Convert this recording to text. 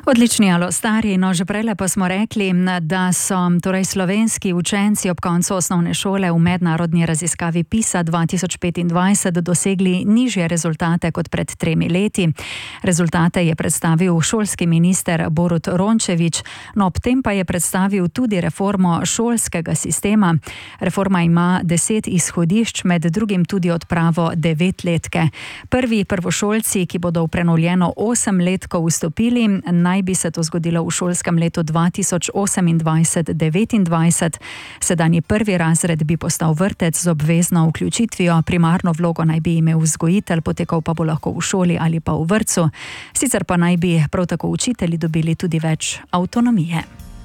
Odlični alo stari, no že prele pa smo rekli, da so torej slovenski učenci ob koncu osnovne šole v mednarodni raziskavi PISA 2025 dosegli nižje rezultate kot pred 3 leti. Rezultate je predstavil šolski minister Borut Rončević, no ob tem pa je predstavil tudi reformo šolskega sistema. Reforma ima 10 izhodišč, med drugim tudi odpravo 9-letke. Prvi prvošolci, ki bodo v prenovljeno 8-letko vstopili, naj bi se to zgodilo v šolskem letu 2028-29. Sedanji prvi razred bi postal vrtec z obvezno vključitvijo, primarno vlogo naj bi imel vzgojitelj, potekal pa bo lahko v šoli ali pa v vrtcu. Sicer pa naj bi prav tako učitelji dobili tudi več avtonomije.